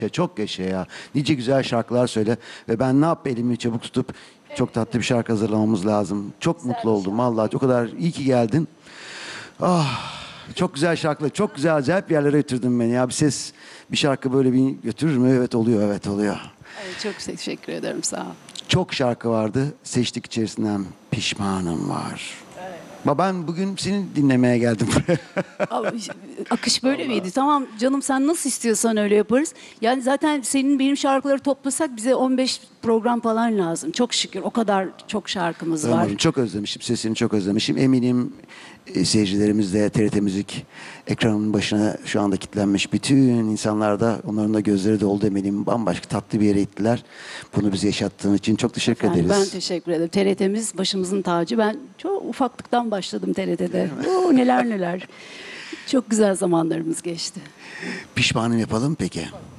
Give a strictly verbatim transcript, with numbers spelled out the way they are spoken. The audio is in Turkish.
Ya çok yaşa ya. Nice güzel şarkılar söyle. Ve ben ne yap elimi çabuk tutup çok tatlı bir şarkı hazırlamamız lazım. Çok mutlu oldum vallahi. O kadar iyi ki geldin. Ah, çok güzel şarkılar. Çok güzel acayip bir yerlere götürdün beni ya. Bir ses, bir şarkı böyle bir götürür mü? Evet oluyor, evet oluyor. Evet, çok teşekkür ederim, sağ ol. Çok şarkı vardı. Seçtik içerisinden Pişmanım var. Ama ben bugün seni dinlemeye geldim buraya. Abi, akış böyle miydi? Tamam canım, sen nasıl istiyorsan öyle yaparız. Yani zaten senin benim şarkıları toplasak bize on beş program falan lazım. Çok şükür o kadar çok şarkımız var. Umarım. Çok özlemişim. Sesini çok özlemişim. Eminim e, seyircilerimiz de T R T Müzik ekranının başına şu anda kilitlenmiş. Bütün insanlar da onların da gözleri doldu eminim. Bambaşka tatlı bir yere gittiler. Bunu bize yaşattığın için çok teşekkür Yani ederiz. ben teşekkür ederim. T R T'miz başımızın tacı. Ben çok ufaklıktan başladım T R T'de. Oo, neler neler. Çok güzel zamanlarımız geçti. Pişmanım yapalım peki.